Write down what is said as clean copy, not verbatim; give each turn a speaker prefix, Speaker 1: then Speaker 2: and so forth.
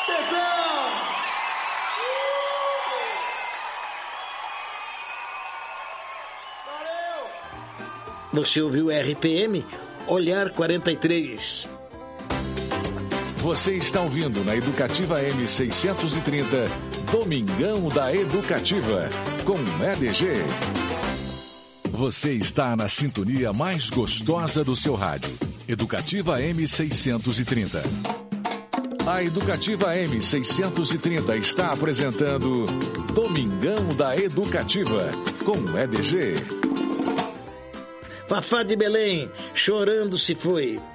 Speaker 1: Você ouviu RPM? Olhar 43.
Speaker 2: Você está ouvindo na Educativa M630, Domingão da Educativa, com EDG. Você está na sintonia mais gostosa do seu rádio. Educativa M630. A Educativa M630 está apresentando Domingão da Educativa, com EDG.
Speaker 1: Fafá de Belém, chorando se foi.